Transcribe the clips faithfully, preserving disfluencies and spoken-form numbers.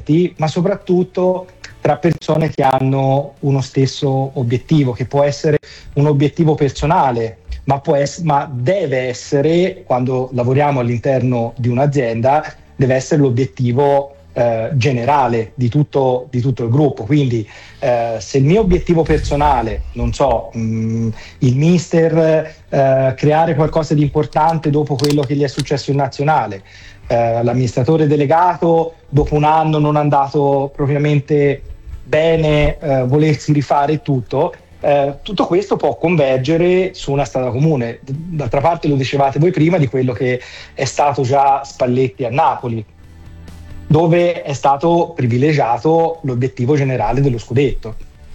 differenti, ma soprattutto tra persone che hanno uno stesso obiettivo, che può essere un obiettivo personale, ma, può ess- ma deve essere, quando lavoriamo all'interno di un'azienda, deve essere l'obiettivo eh, generale di tutto, di tutto il gruppo. Quindi eh, se il mio obiettivo personale, non so, mh, il mister eh, creare qualcosa di importante dopo quello che gli è successo in nazionale, eh, l'amministratore delegato dopo un anno non è andato propriamente bene, eh, volersi rifare tutto, eh, tutto questo può convergere su una strada comune. D'altra parte lo dicevate voi prima di quello che è stato già Spalletti a Napoli, dove è stato privilegiato l'obiettivo generale dello scudetto.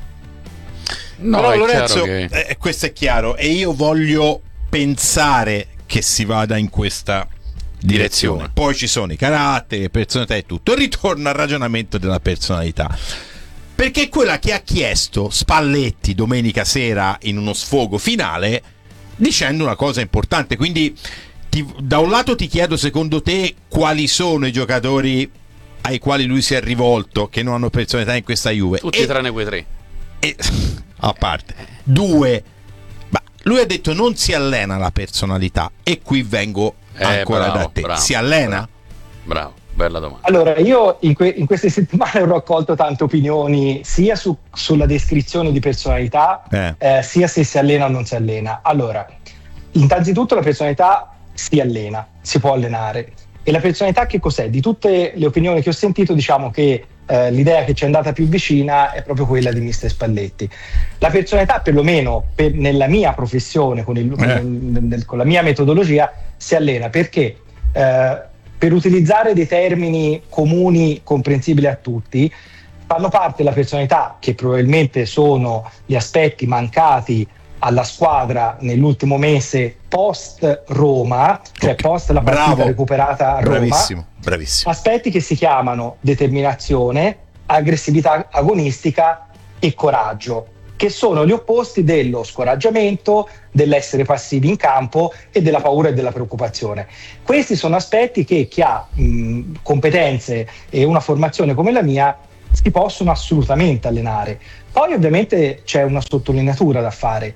No, però è Lorenzo, che... eh, questo è chiaro, e io voglio pensare che si vada in questa direzione. direzione. Poi ci sono i caratteri, personalità e tutto. Ritorno al ragionamento della personalità, perché è quella che ha chiesto Spalletti domenica sera in uno sfogo finale, dicendo una cosa importante. Quindi ti, da un lato ti chiedo, secondo te, quali sono i giocatori ai quali lui si è rivolto che non hanno personalità in questa Juve? Tutti e, tranne quei tre. E, a parte due, ma lui ha detto non si allena la personalità, e qui vengo eh, ancora bravo, da te. Bravo, si allena? Bravo, bravo, bella domanda. Allora, io in, que- in queste settimane ho raccolto tante opinioni sia su- sulla descrizione di personalità, eh. Eh, sia se si allena o non si allena. Allora, innanzitutto la personalità si allena, si può allenare. E la personalità che cos'è? Di tutte le opinioni che ho sentito, diciamo che eh, l'idea che ci è andata più vicina è proprio quella di mister Spalletti. La personalità, perlomeno per, nella mia professione, con, il, eh. con, nel, con la mia metodologia, si allena perché eh, per utilizzare dei termini comuni, comprensibili a tutti, fanno parte della personalità, che probabilmente sono gli aspetti mancati alla squadra nell'ultimo mese post Roma, cioè post la partita Bravo. recuperata a Roma. Bravissimo, bravissimo. Aspetti che si chiamano determinazione, aggressività agonistica e coraggio, che sono gli opposti dello scoraggiamento, dell'essere passivi in campo e della paura e della preoccupazione. Questi sono aspetti che chi ha mh, competenze e una formazione come la mia si possono assolutamente allenare. Poi ovviamente c'è una sottolineatura da fare.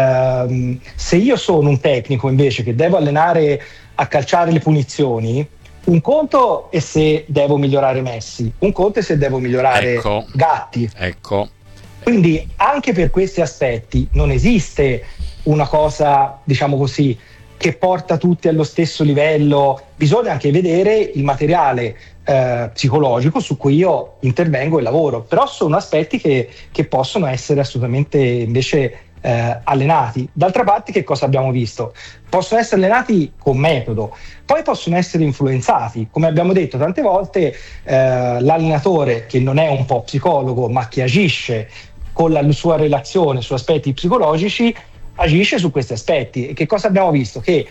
Ehm, se io sono un tecnico invece che devo allenare a calciare le punizioni, un conto è se devo migliorare Messi, un conto è se devo migliorare ecco, Gatti. Ecco. Quindi anche per questi aspetti non esiste una cosa, diciamo così, che porta tutti allo stesso livello. Bisogna anche vedere il materiale eh, psicologico su cui io intervengo e lavoro, però sono aspetti che, che possono essere assolutamente invece eh, allenati. D'altra parte, che cosa abbiamo visto? Possono essere allenati con metodo, poi possono essere influenzati, come abbiamo detto tante volte. eh, l'allenatore che non è un po' psicologo ma che agisce con la sua relazione su aspetti psicologici agisce su questi aspetti. E che cosa abbiamo visto? Che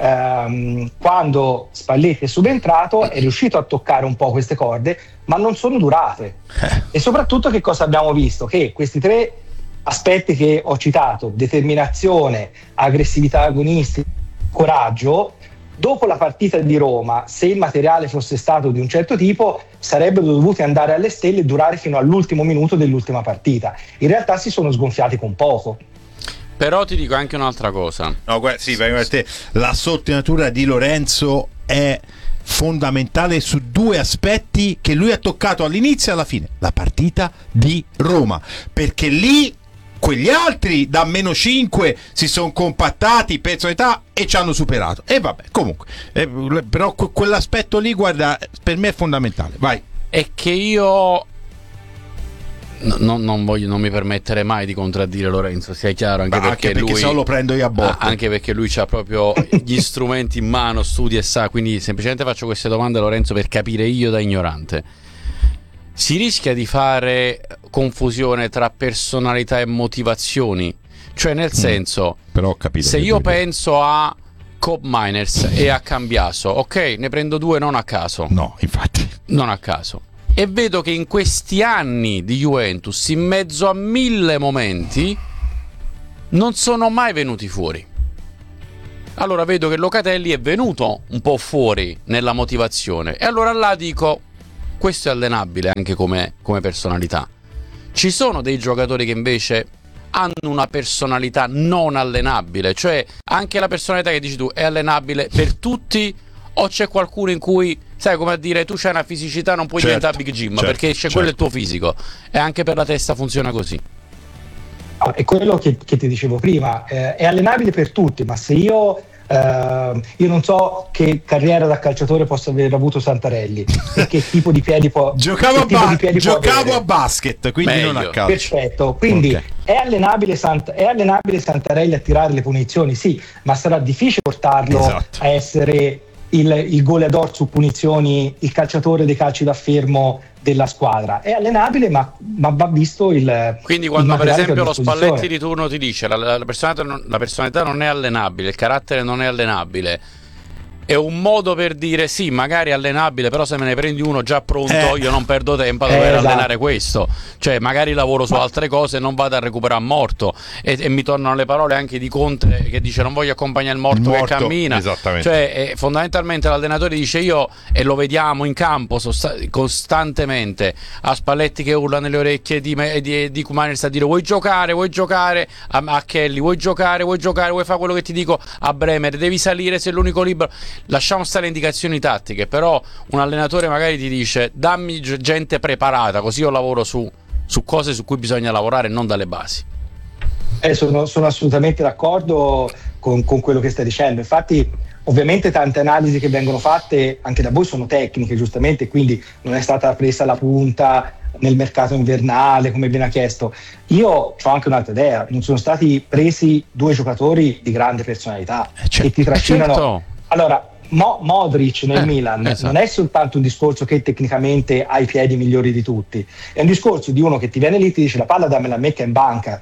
ehm, quando Spalletti è subentrato è riuscito a toccare un po' queste corde, ma non sono durate. E soprattutto che cosa abbiamo visto? Che questi tre aspetti che ho citato, determinazione, aggressività agonistica, coraggio, dopo la partita di Roma, se il materiale fosse stato di un certo tipo, sarebbero dovuti andare alle stelle e durare fino all'ultimo minuto dell'ultima partita. In realtà si sono sgonfiati con poco. Però ti dico anche un'altra cosa. No, guarda, sì, guarda te, la sottolineatura di Lorenzo è fondamentale su due aspetti che lui ha toccato all'inizio e alla fine: la partita di Roma, perché lì quegli altri da meno cinque si sono compattati, personalità, e ci hanno superato. E vabbè, comunque, eh, però que- quell'aspetto lì, guarda, per me è fondamentale. Vai. È che io no, non voglio, non mi permettere mai di contraddire Lorenzo, sia chiaro, anche, Ma perché, anche perché lui se no lo prendo io a botte. anche perché lui ha proprio gli strumenti in mano, studia e sa. Quindi semplicemente faccio queste domande, Lorenzo, per capire io da ignorante. Si rischia di fare confusione tra personalità e motivazioni, cioè nel senso, mm, però ho capito, se io penso a Kob Miners e a Cambiaso, ok, ne prendo due non a caso, no, infatti non a caso, e vedo che in questi anni di Juventus, in mezzo a mille momenti, non sono mai venuti fuori. Allora vedo che Locatelli è venuto un po' fuori nella motivazione, e allora là dico: questo è allenabile anche come, come personalità. Ci sono dei giocatori che invece hanno una personalità non allenabile, cioè anche la personalità che dici tu è allenabile per tutti, o c'è qualcuno in cui, sai, come a dire, tu c'hai una fisicità, non puoi certo, diventare Big Jim, certo, perché c'è certo. quello è il tuo fisico, e anche per la testa funziona così. No, è quello che, che ti dicevo prima, eh, è allenabile per tutti, ma se io Uh, io non so che carriera da calciatore possa aver avuto Santarelli e che tipo di piedi può giocavo, a, ba- di piedi giocavo può a basket, quindi Meglio. non a calcio. Perfetto, quindi okay. è, allenabile Sant- è allenabile Santarelli a tirare le punizioni, sì, ma sarà difficile portarlo esatto. a essere il, il goleador su punizioni, il calciatore dei calci da fermo della squadra. È allenabile, ma, ma va visto il quindi quando il per esempio lo Spalletti di turno ti dice la, la, personalità non, la personalità non è allenabile, il carattere non è allenabile, è un modo per dire sì, magari è allenabile, però se me ne prendi uno già pronto eh. io non perdo tempo a dover eh, esatto. allenare questo, cioè magari lavoro su ma... altre cose e non vado a recuperare morto, e, e mi tornano le parole anche di Conte che dice non voglio accompagnare il morto, il morto che cammina, cioè eh, fondamentalmente l'allenatore dice io, e lo vediamo in campo sosta- costantemente, a Spalletti che urla nelle orecchie di, me, di, di Koeman a dire vuoi giocare, vuoi giocare a, a Kelly, vuoi giocare, vuoi giocare, vuoi fare quello che ti dico a Bremer, devi salire, sei l'unico libero. Lasciamo stare le indicazioni tattiche, però un allenatore magari ti dice dammi gente preparata, così io lavoro su, su cose su cui bisogna lavorare, non dalle basi. Eh, sono, sono assolutamente d'accordo con, con quello che stai dicendo. Infatti ovviamente tante analisi che vengono fatte anche da voi sono tecniche, giustamente, quindi non è stata presa la punta nel mercato invernale come viene chiesto. Io ho anche un'altra idea, non sono stati presi due giocatori di grande personalità eh, certo. che ti trascinano. Eh, certo. Allora, Mo- Modric nel eh, Milan esatto. non è soltanto un discorso che tecnicamente ha i piedi migliori di tutti, è un discorso di uno che ti viene lì e ti dice la palla dammela a me che è in banca.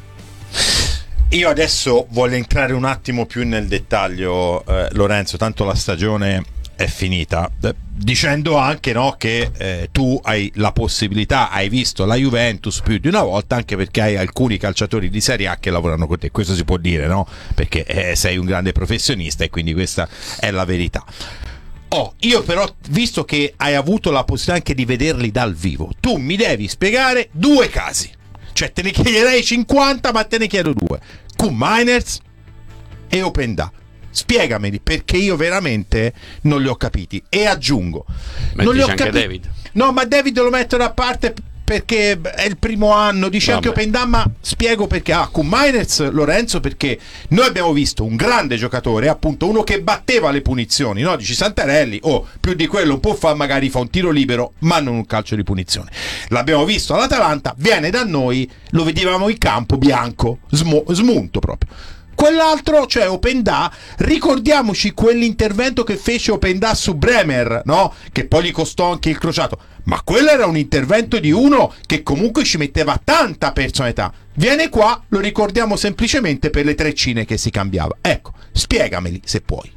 Io adesso voglio entrare un attimo più nel dettaglio, eh, Lorenzo, tanto la stagione è finita, dicendo anche no, che eh, tu hai la possibilità, hai visto la Juventus più di una volta, anche perché hai alcuni calciatori di Serie A che lavorano con te, questo si può dire, no? Perché eh, sei un grande professionista e quindi questa è la verità. Oh, io però, visto che hai avuto la possibilità anche di vederli dal vivo, tu mi devi spiegare due casi, cioè te ne chiederei cinquanta ma te ne chiedo due: Koeman e Openda. Spiegameli, perché io veramente non li ho capiti. E aggiungo, non li ho anche capi- David. No, ma David lo metto da parte perché è il primo anno, dice Vabbè. Anche Openda, ma spiego perché. Ah, Koeman, Lorenzo, perché noi abbiamo visto un grande giocatore, appunto uno che batteva le punizioni, no? Dici Santarelli, o oh, più di quello un po' fa, magari fa un tiro libero, ma non un calcio di punizione. L'abbiamo visto all'Atalanta, viene da noi, lo vedevamo in campo bianco, smu- smunto proprio. Quell'altro, cioè Openda, ricordiamoci quell'intervento che fece Openda su Bremer, no? Che poi gli costò anche il crociato. Ma quello era un intervento di uno che comunque ci metteva tanta personalità. Viene qua, lo ricordiamo semplicemente per le treccine che si cambiava. Ecco, spiegameli se puoi.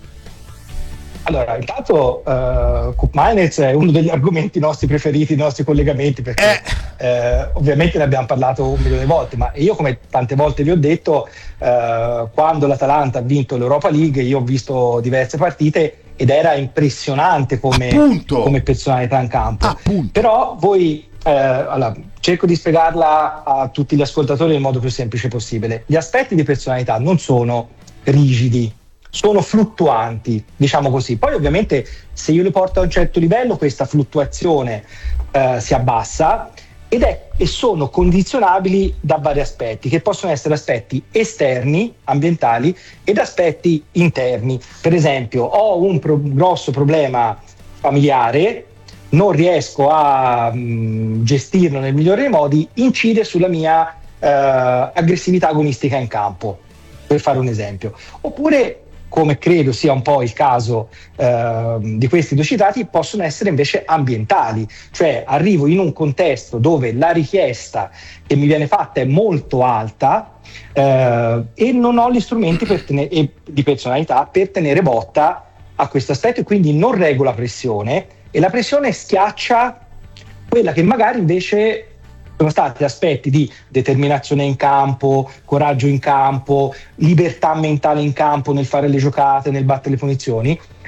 Allora, intanto uh, Koeman è uno degli argomenti nostri preferiti, i nostri collegamenti, perché eh. Eh, ovviamente ne abbiamo parlato un milione di volte, ma io, come tante volte vi ho detto, uh, quando l'Atalanta ha vinto l'Europa League, io ho visto diverse partite ed era impressionante come, come personalità in campo. Appunto. Però voi, eh, allora, cerco di spiegarla a tutti gli ascoltatori nel modo più semplice possibile. Gli aspetti di personalità non sono rigidi, sono fluttuanti, diciamo così. Poi ovviamente se io li porto a un certo livello questa fluttuazione eh, si abbassa ed è, e sono condizionabili da vari aspetti, che possono essere aspetti esterni, ambientali, ed aspetti interni. Per esempio, ho un pro- grosso problema familiare, non riesco a mh, gestirlo nel migliore dei modi, incide sulla mia eh, aggressività agonistica in campo, per fare un esempio. Oppure, come credo sia un po' il caso eh, di questi due citati, possono essere invece ambientali, cioè arrivo in un contesto dove la richiesta che mi viene fatta è molto alta eh, e non ho gli strumenti per tenere, e di personalità per tenere botta a questo aspetto, e quindi non reggo la pressione, e la pressione schiaccia quella che magari invece sono stati aspetti di determinazione in campo, coraggio in campo, libertà mentale in campo nel fare le giocate, nel battere le punizioni,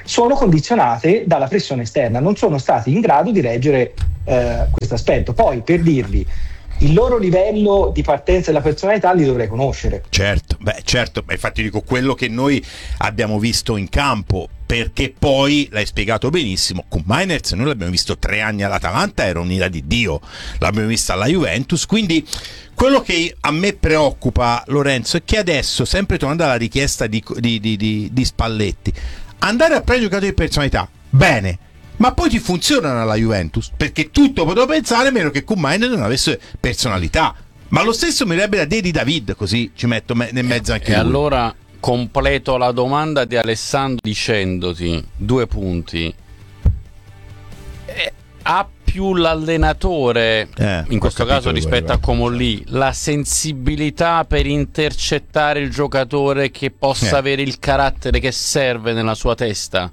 sono condizionate dalla pressione esterna, non sono stati in grado di reggere eh, questo aspetto. Poi, per dirvi, il loro livello di partenza della personalità li dovrei conoscere. Certo, beh, certo, ma infatti dico quello che noi abbiamo visto in campo, perché poi l'hai spiegato benissimo, con Mainers noi l'abbiamo visto tre anni all'Atalanta, era un'ira di Dio, l'abbiamo vista alla Juventus, quindi quello che a me preoccupa, Lorenzo, è che adesso, sempre tornando alla richiesta di, di, di, di, di Spalletti, andare a prendere giocatori di personalità, bene, ma poi ti funzionano alla Juventus, perché tutto potevo pensare meno che Koeman non avesse personalità, ma lo stesso mi verrebbe da dire di David, così ci metto me- nel mezzo anche e lui. Allora completo la domanda di Alessandro dicendoti due punti. Eh, ha più l'allenatore eh, in questo caso rispetto a Comolli la sensibilità per intercettare il giocatore che possa eh. avere il carattere che serve nella sua testa?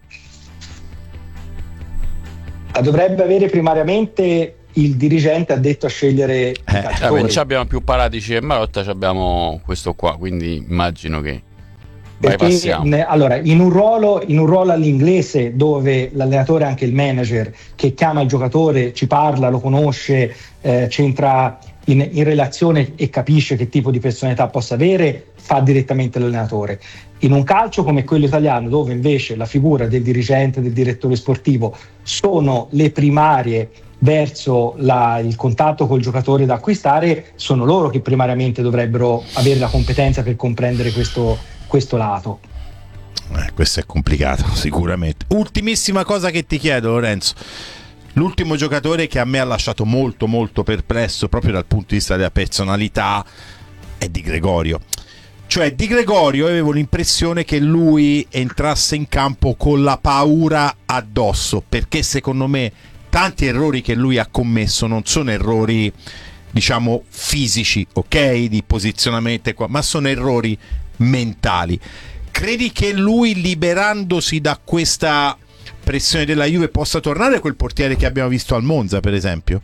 Dovrebbe avere primariamente il dirigente addetto a scegliere i calciatori. Eh, abbiamo più Paratici e Marotta, abbiamo questo qua, quindi immagino che perché ne, allora in un ruolo in un ruolo all'inglese, dove l'allenatore è anche il manager che chiama il giocatore, ci parla, lo conosce, eh, c'entra in, in relazione e capisce che tipo di personalità possa avere, fa direttamente l'allenatore. In un calcio come quello italiano, dove invece la figura del dirigente, del direttore sportivo sono le primarie verso la, il contatto col giocatore da acquistare, sono loro che primariamente dovrebbero avere la competenza per comprendere questo, questo lato. Eh, questo è complicato, sicuramente. Ultimissima cosa che ti chiedo, Lorenzo. L'ultimo giocatore che a me ha lasciato molto molto perplesso proprio dal punto di vista della personalità è Di Gregorio. Cioè Di Gregorio, avevo l'impressione che lui entrasse in campo con la paura addosso, perché secondo me tanti errori che lui ha commesso non sono errori, diciamo, fisici, ok, di posizionamento, ma sono errori mentali. Credi che lui, liberandosi da questa pressione della Juve, possa tornare quel portiere che abbiamo visto al Monza, per esempio?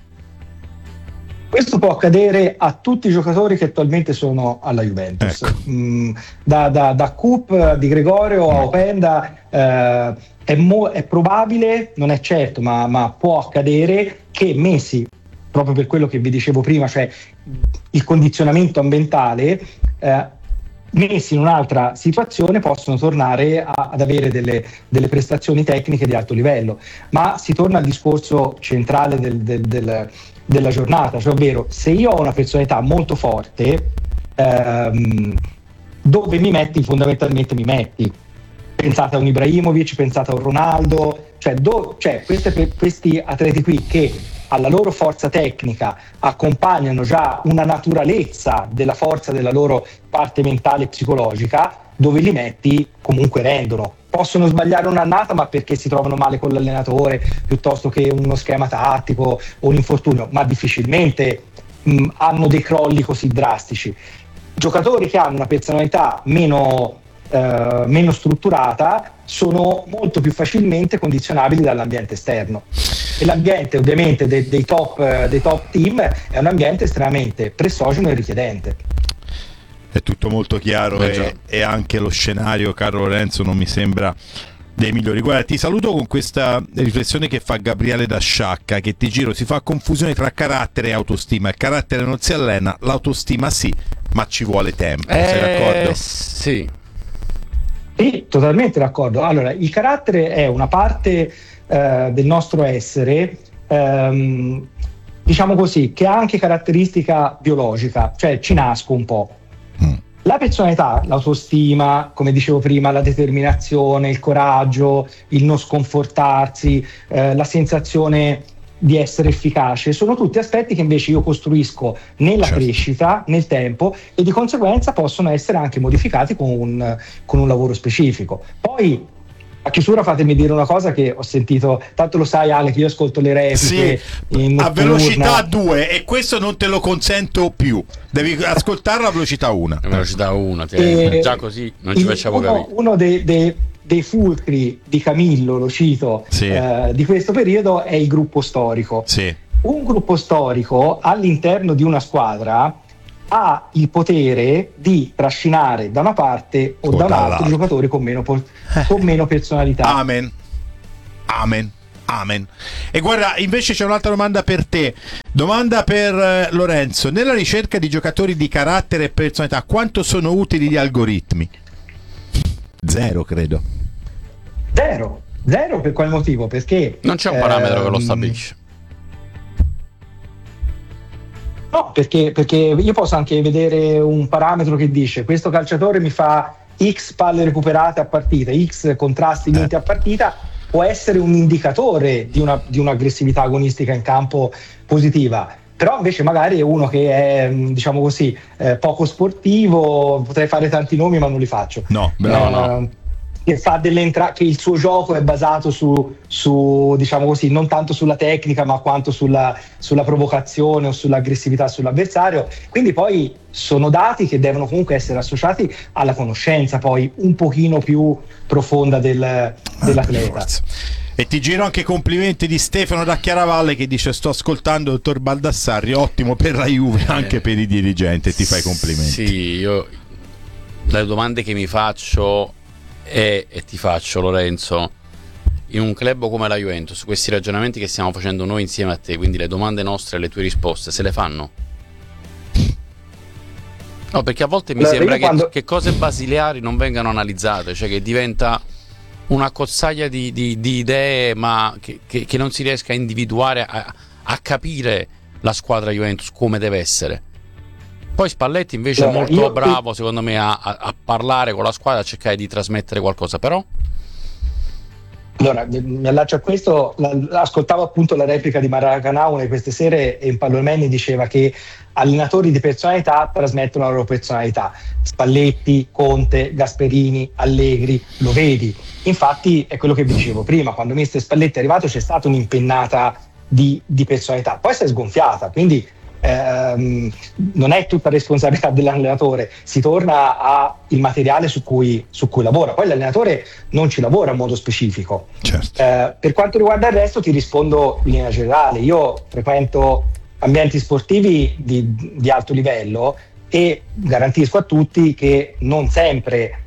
Questo può accadere a tutti i giocatori che attualmente sono alla Juventus, ecco. mm, da, da, da Coop, Di Gregorio a Openda. Eh, è, mo- è probabile, non è certo, ma, ma può accadere che messi, proprio per quello che vi dicevo prima, cioè il condizionamento ambientale, eh, messi in un'altra situazione possono tornare a, ad avere delle, delle prestazioni tecniche di alto livello. Ma si torna al discorso centrale del, del, del della giornata, cioè ovvero, se io ho una personalità molto forte, ehm, dove mi metti fondamentalmente mi metti. Pensate a un Ibrahimovic, pensate a un Ronaldo, cioè, do, cioè queste, questi atleti qui che alla loro forza tecnica accompagnano già una naturalezza della forza della loro parte mentale e psicologica, dove li metti comunque rendono. Possono sbagliare un'annata, ma perché si trovano male con l'allenatore, piuttosto che uno schema tattico o un infortunio, ma difficilmente mh, hanno dei crolli così drastici. Giocatori che hanno una personalità meno, eh, meno strutturata sono molto più facilmente condizionabili dall'ambiente esterno. E l'ambiente ovviamente dei, dei, top, dei top team è un ambiente estremamente pressogeno e richiedente. È tutto molto chiaro e, e anche lo scenario, caro Lorenzo, non mi sembra dei migliori. Guarda, ti saluto con questa riflessione che fa Gabriele da Sciacca, che ti giro, si fa confusione tra carattere e autostima. Il carattere non si allena, l'autostima sì, ma ci vuole tempo. Eh, sei d'accordo? Sì. Sì, totalmente d'accordo. Allora, il carattere è una parte eh, del nostro essere, ehm, diciamo così, che ha anche caratteristica biologica, cioè ci nasco un po'. La personalità, l'autostima, come dicevo prima, la determinazione, il coraggio, il non sconfortarsi, eh, la sensazione di essere efficace, sono tutti aspetti che invece io costruisco nella certo. crescita, nel tempo, e di conseguenza possono essere anche modificati con un, con un lavoro specifico. Poi, a chiusura, fatemi dire una cosa che ho sentito, tanto lo sai Ale che io ascolto le repliche sì, in a velocità due, e questo non te lo consento più, devi ascoltarlo a velocità una. A velocità una, e, già così non ci facciamo uno, capire. Uno dei, dei, dei fulcri di Camillo, lo cito, sì. eh, di questo periodo è il gruppo storico. Sì. Un gruppo storico all'interno di una squadra ha il potere di trascinare da una parte o, o da un'altra i giocatori con meno, con meno personalità. Amen. Amen. Amen. E guarda, invece c'è un'altra domanda per te. Domanda per eh, Lorenzo. Nella ricerca di giocatori di carattere e personalità, quanto sono utili gli algoritmi? Zero, credo. Zero. Zero per quale motivo? Perché non c'è un parametro ehm... che lo stabilisce. No, perché, perché io posso anche vedere un parametro che dice questo calciatore mi fa X palle recuperate a partita, X contrasti vinti eh. a partita. Può essere un indicatore di, una, di un'aggressività agonistica in campo positiva, però invece magari è uno che è, diciamo così, eh, poco sportivo, potrei fare tanti nomi ma non li faccio. No, no, eh, no. Che fa delle entra- che il suo gioco è basato su, su, diciamo così, non tanto sulla tecnica ma quanto sulla, sulla provocazione o sull'aggressività sull'avversario. Quindi poi sono dati che devono comunque essere associati alla conoscenza poi un pochino più profonda del, dell'atleta. Ah, e ti giro anche complimenti di Stefano da Chiaravalle che dice sto ascoltando il dottor Baldassarri, ottimo per la Juve, anche eh, per i dirigenti, ti fai complimenti. Sì, io le domande che mi faccio e, e ti faccio, Lorenzo, in un club come la Juventus, questi ragionamenti che stiamo facendo noi insieme a te, quindi le domande nostre e le tue risposte, se le fanno? No, perché a volte mi allora, sembra che, quando... che cose basilari non vengano analizzate, cioè che diventa una cozzaglia di, di, di idee, ma che, che, che non si riesca a individuare, a, a capire la squadra Juventus come deve essere. Poi Spalletti invece allora, è molto io... bravo, secondo me, a, a, a parlare con la squadra, a cercare di trasmettere qualcosa, però... Allora, mi allaccio a questo, ascoltavo appunto la replica di Maracanã una di queste sere e in Pallomeni diceva che allenatori di personalità trasmettono la loro personalità. Spalletti, Conte, Gasperini, Allegri, lo vedi. Infatti è quello che vi dicevo prima, quando mister Spalletti è arrivato c'è stata un'impennata di, di personalità, poi si è sgonfiata, quindi ehm, non è tutta responsabilità dell'allenatore, si torna al materiale su cui, su cui lavora, poi l'allenatore non ci lavora in modo specifico. Certo. Eh, per quanto riguarda il resto ti rispondo in linea generale, io frequento ambienti sportivi di, di alto livello e garantisco a tutti che non sempre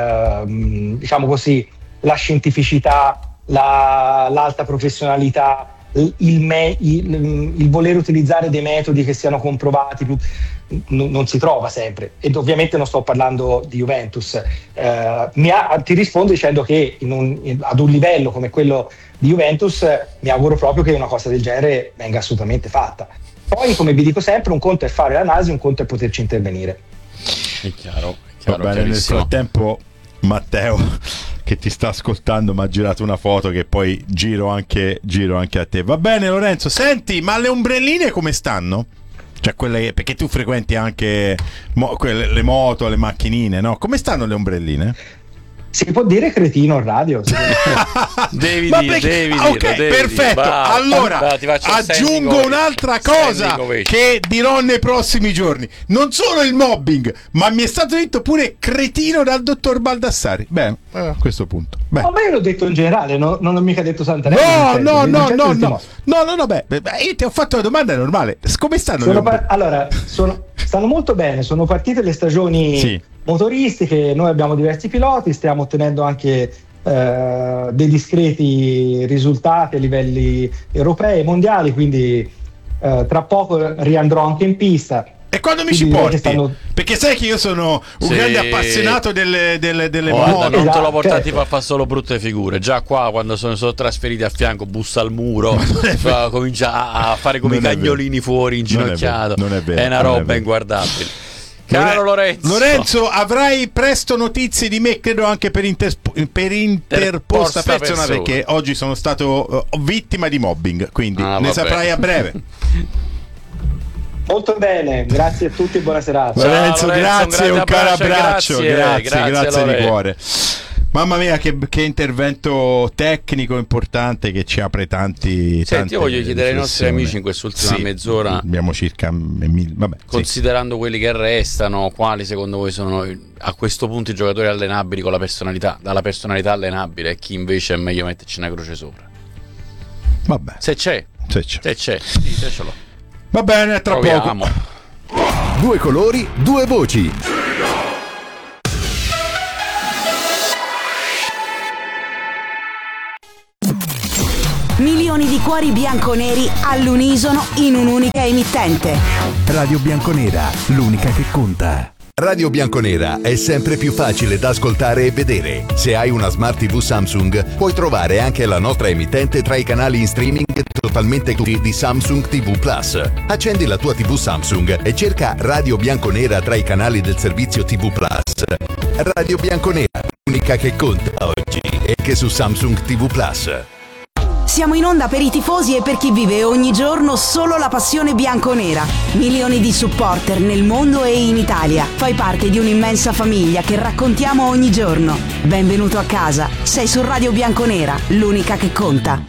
ehm, diciamo così la scientificità, la, l'alta professionalità, il, me, il, il voler utilizzare dei metodi che siano comprovati non, non si trova sempre, ed ovviamente non sto parlando di Juventus. Eh, mi ha, ti rispondo dicendo che in un, in, ad un livello come quello di Juventus mi auguro proprio che una cosa del genere venga assolutamente fatta. Poi, come vi dico sempre, un conto è fare l'analisi, un conto è poterci intervenire. È chiaro, è chiaro. Va bene, nel frattempo Matteo che ti sta ascoltando mi ha girato una foto che poi giro anche, giro anche a te. Va bene Lorenzo, senti, ma le ombrelline come stanno? Cioè quelle, perché tu frequenti anche mo, quelle, le moto, le macchinine, no? Come stanno le ombrelline? Si può dire cretino in radio? devi Ma dire, perché... devi ah, ok, dire, devi perfetto. dire. Va, allora va, ti aggiungo un'altra cosa che dirò nei prossimi giorni. Non solo il mobbing, ma mi è stato detto pure cretino dal dottor Baldassarri. Beh, a questo punto. Beh. Ma io l'ho detto in generale, no, non ho mica detto No, Santarelli. no, no, no, no, no, no, no, beh, io ti ho fatto una domanda normale. Come stanno? Sono par- allora, sono, stanno molto bene, sono partite le stagioni sì. motoristiche, noi abbiamo diversi piloti, stiamo ottenendo anche eh, dei discreti risultati a livelli europei e mondiali, quindi eh, tra poco riandrò anche in pista. E quando mi ci porti? Stanno... Perché sai che io sono un sì. grande appassionato delle, delle, delle oh, moto. Non esatto, te lo portati certo. per fare solo brutte figure. Già qua quando sono, sono trasferiti a fianco, bussa al muro, fa, comincia a fare come non i cagnolini fuori inginocchiato. Non è vero. È una roba è inguardabile. Caro Lorenzo. Lorenzo, avrai presto notizie di me, credo anche per, interspo- per interposta persona, persona, perché oggi sono stato uh, vittima di mobbing, quindi ah, ne saprai a breve. Molto bene, grazie a tutti e buona serata. Ciao, Lorenzo, Lorenzo, grazie, un, un caro abbraccio, grazie, grazie, grazie, grazie di cuore. Mamma mia, che, che intervento tecnico importante che ci apre tanti. Senti, io voglio chiedere ai nostri amici in quest'ultima sì, mezz'ora. Abbiamo circa mille, vabbè, considerando sì. quelli che restano, quali secondo voi sono a questo punto i giocatori allenabili con la personalità, dalla personalità allenabile, e chi invece è meglio metterci una croce sopra? Vabbè. Se c'è, se c'è, se c'è, sì, se ce l'ho. Va bene, tra Proviamo. poco. Due colori, due voci. Milioni di cuori bianconeri all'unisono in un'unica emittente. Radio Bianconera, l'unica che conta. Radio Bianconera è sempre più facile da ascoltare e vedere. Se hai una Smart tivù Samsung, puoi trovare anche la nostra emittente tra i canali in streaming totalmente gratuiti di Samsung tivù Plus. Accendi la tua tivù Samsung e cerca Radio Bianconera tra i canali del servizio tivù Plus. Radio Bianconera, l'unica che conta oggi, e che su Samsung tivù Plus. Siamo in onda per i tifosi e per chi vive ogni giorno solo la passione bianconera. Milioni di supporter nel mondo e in Italia. Fai parte di un'immensa famiglia che raccontiamo ogni giorno. Benvenuto a casa. Sei su Radio Bianconera, l'unica che conta.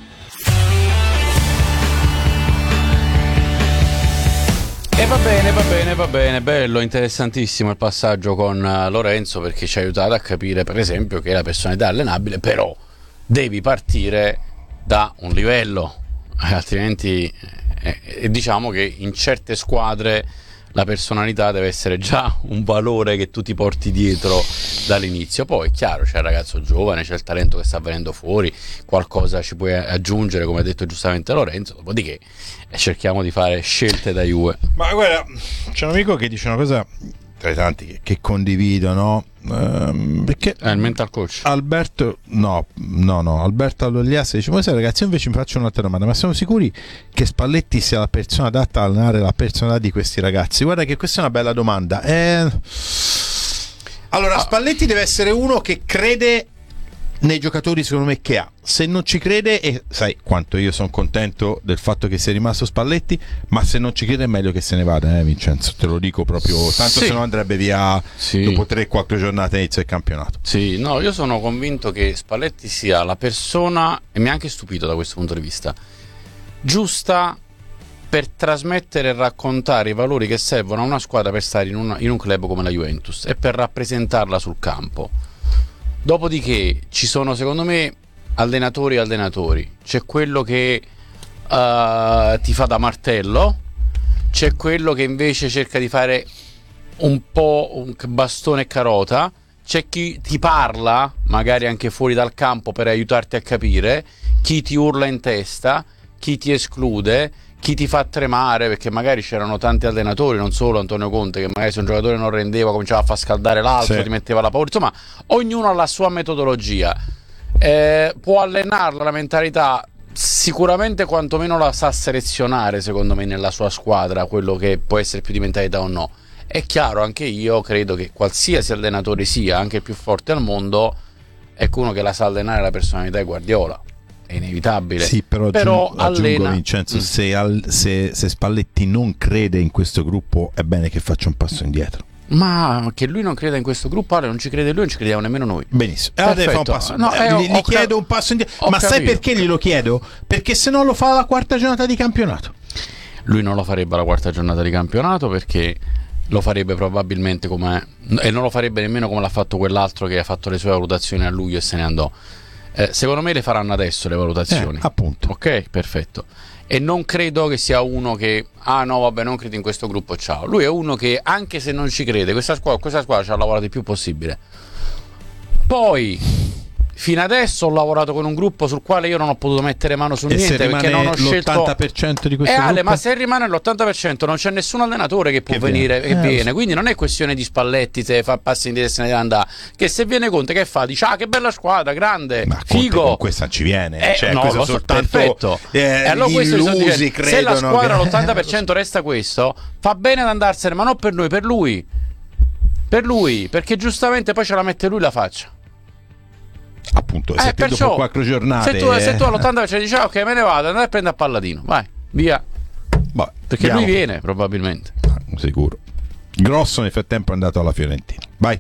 E va bene, va bene, va bene, bello, interessantissimo il passaggio con Lorenzo, perché ci ha aiutato a capire, per esempio, che la personalità è allenabile, però devi partire da un livello, altrimenti eh, eh, diciamo che in certe squadre la personalità deve essere già un valore che tu ti porti dietro dall'inizio. Poi è chiaro, c'è il ragazzo giovane, c'è il talento che sta venendo fuori, qualcosa ci puoi aggiungere, come ha detto giustamente Lorenzo, dopodiché eh, cerchiamo di fare scelte da Juve. Ma guarda, c'è un amico che dice una cosa tra i tanti che, che condivido, no? Um, perché è il mental coach Alberto no no no Alberto Allogliase dice: ma sai ragazzi, io invece mi faccio un'altra domanda, ma siamo sicuri che Spalletti sia la persona adatta a allenare la personalità di questi ragazzi? Guarda che questa è una bella domanda. eh... allora Spalletti deve essere uno che crede nei giocatori, secondo me, che ha. Se non ci crede, e sai quanto io sono contento del fatto che sia rimasto Spalletti, ma se non ci crede è meglio che se ne vada, eh Vincenzo, te lo dico proprio, tanto sì. se no andrebbe via sì. dopo tre quattro giornate inizio il campionato. Sì, no, io sono convinto che Spalletti sia la persona, e mi ha anche stupito da questo punto di vista, giusta per trasmettere e raccontare i valori che servono a una squadra per stare in, una, in un club come la Juventus e per rappresentarla sul campo. Dopodiché ci sono, secondo me, allenatori e allenatori. C'è quello che uh, ti fa da martello, c'è quello che invece cerca di fare un po' un bastone e carota, c'è chi ti parla, magari anche fuori dal campo, per aiutarti a capire, chi ti urla in testa, chi ti esclude, chi ti fa tremare, perché magari c'erano tanti allenatori, non solo Antonio Conte, che magari se un giocatore non rendeva cominciava a far scaldare l'altro, sì. ti metteva la paura, insomma ognuno ha la sua metodologia, eh, può allenarla la mentalità, sicuramente quantomeno la sa selezionare, secondo me, nella sua squadra, quello che può essere più di mentalità o no. È chiaro, anche io credo che qualsiasi allenatore sia, anche il più forte al mondo, ecco, uno che la sa allenare la personalità è Guardiola. È inevitabile. Sì, però, però aggiungo, allena... aggiungo Vincenzo, mm. se, al, se, se Spalletti non crede in questo gruppo, è bene che faccia un passo indietro. Ma che lui non creda in questo gruppo, allora non ci crede lui, non ci crediamo nemmeno noi. Benissimo. Allora deve fare un passo. No, eh, gli, gli chiedo un passo indietro. Ma capito. Sai perché glielo chiedo? Perché se no lo fa alla quarta giornata di campionato. Lui non lo farebbe alla quarta giornata di campionato, perché lo farebbe probabilmente come, e non lo farebbe nemmeno come l'ha fatto quell'altro che ha fatto le sue valutazioni a luglio e se ne andò. Eh, secondo me le faranno adesso le valutazioni, eh, appunto. Ok, perfetto. E non credo che sia uno che ah no vabbè non credi in questo gruppo, ciao. Lui è uno che, anche se non ci crede, questa squadra, questa squadra ci ha lavorato il più possibile. Poi fino adesso ho lavorato con un gruppo sul quale io non ho potuto mettere mano su e niente, perché non ho scelto l'ottanta per cento di questo eh, Ale, gruppo? ma se rimane l'ottanta per cento non c'è nessun allenatore che può che venire viene. e eh, viene, quindi non è questione di Spalletti se fa passi indietro e se ne deve andare, che se viene Conte che fa? Dice ah che bella squadra, grande, ma figo, con questa ci viene, eh, cioè, no, questo lo so, soltanto perfetto. Eh, e allora questo illusi credono, se la squadra che... l'ottanta per cento resta questo, fa bene ad andarsene, ma non per noi, per lui, per lui, perché giustamente poi ce la mette lui la faccia. Appunto, se eh, perciò, dopo quattro giornate se tu, eh... se tu all'ottanta per cento dici ah, ok me ne vado, andare a prendere a Palladino, vai, via. Vabbè, perché andiamo. lui viene probabilmente, ah, sicuro. Grosso nel frattempo è andato alla Fiorentina, vai.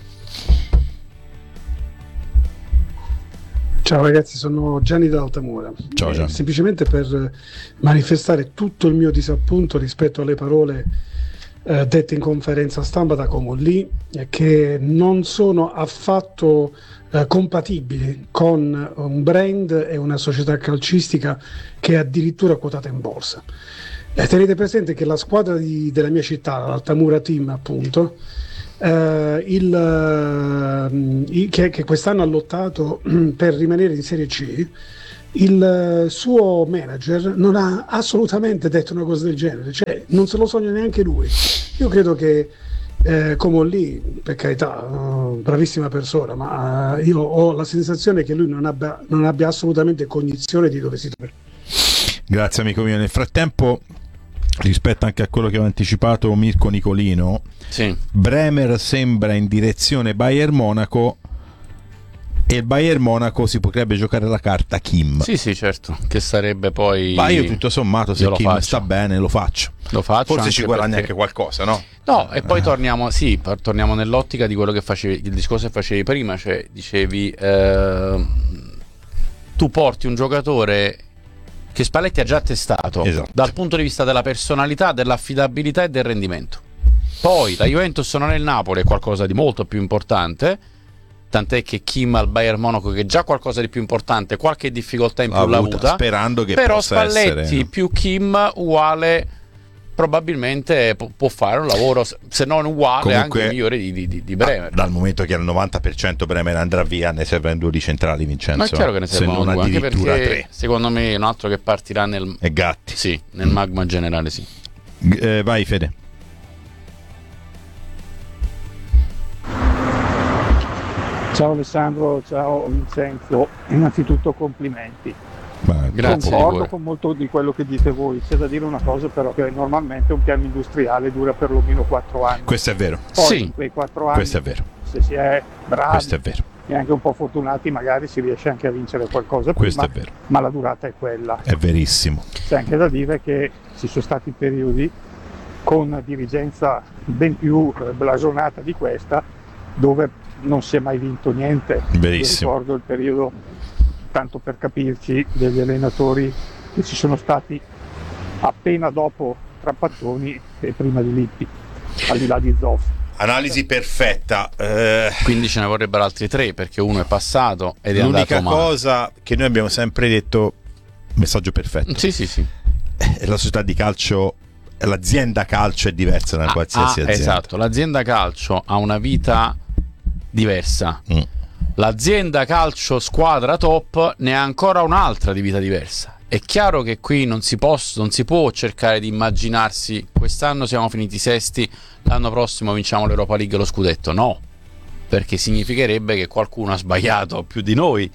Ciao ragazzi, sono Gianni da Altamura. Ciao Gianni. Eh, semplicemente per manifestare tutto il mio disappunto rispetto alle parole eh, dette in conferenza stampa da Comolli, eh, che non sono affatto eh, compatibili con un brand e una società calcistica che è addirittura quotata in borsa. Eh, tenete presente che la squadra di, della mia città, l'Altamura Team appunto, Uh, il, uh, il, che, che quest'anno ha lottato per rimanere in Serie C, il suo manager non ha assolutamente detto una cosa del genere, cioè non se lo sogna neanche lui. Io credo che eh, Comolli, per carità, uh, bravissima persona, ma uh, io ho la sensazione che lui non abbia, non abbia assolutamente cognizione di dove si trova. Grazie amico mio. Nel frattempo, rispetto anche a quello che aveva anticipato Mirko Nicolino, sì. Bremer sembra in direzione Bayern Monaco, e il Bayern Monaco si potrebbe giocare la carta Kim. Sì, sì, certo, che sarebbe poi... Ma io tutto sommato, se Kim faccio. sta bene, lo faccio. Lo faccio. Forse ci guadagna perché... anche qualcosa, no? No, e poi torniamo, sì, torniamo nell'ottica di quello che facevi, il discorso che facevi prima, cioè dicevi, eh, tu porti un giocatore che Spalletti ha già testato, esatto, dal punto di vista della personalità, dell'affidabilità e del rendimento. Poi la Juventus non è il Napoli, è qualcosa di molto più importante, tant'è che Kim al Bayern Monaco, che è già qualcosa di più importante, qualche difficoltà in più l'ha avuta, sperando che però possa Spalletti essere... più Kim uguale probabilmente può fare un lavoro, se non uguale, comunque, anche migliore di, di, di Bremer. Dal momento che al novanta per cento Bremer andrà via, ne servono due di centrali, Vincenzo. Ma è chiaro che ne servono se non due, anche addirittura perché tre. Secondo me è un altro che partirà nel, e Gatti. sì, nel magma generale, sì. Eh, vai Fede. Ciao Alessandro, ciao Vincenzo, innanzitutto complimenti. Ma Grazie. Concordo con molto di quello che dite voi. C'è da dire una cosa però, che normalmente un piano industriale dura perlomeno quattro anni. Questo è vero. Poi Sì. in quei quattro anni, Questo è vero. se si è bravi Questo è vero. e anche un po' fortunati, magari si riesce anche a vincere qualcosa Questo prima, è vero. ma la durata è quella. È verissimo. C'è anche da dire che ci sono stati periodi con dirigenza ben più eh, blasonata di questa, dove non si è mai vinto niente. Verissimo. Io ricordo il periodo, tanto per capirci, degli allenatori che ci sono stati appena dopo Trapattoni e prima di Lippi, al di là di Zoff. Analisi perfetta. Eh, Quindi ce ne vorrebbero altri tre, perché uno è passato ed è l'unica andato male. cosa che noi abbiamo sempre detto, messaggio perfetto, Sì, sì, sì. è la società di calcio, l'azienda calcio è diversa da Ah, qualsiasi ah, azienda. esatto, l'azienda calcio ha una vita diversa. Mm. L'azienda calcio squadra top ne ha ancora un'altra di vita diversa. È chiaro che qui non si, posso, non si può cercare di immaginarsi quest'anno siamo finiti sesti, l'anno prossimo vinciamo l'Europa League e lo scudetto. No, perché significherebbe che qualcuno ha sbagliato più di noi,